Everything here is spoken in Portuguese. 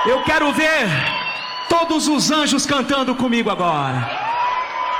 Eu quero ver todos os anjos cantando comigo agora.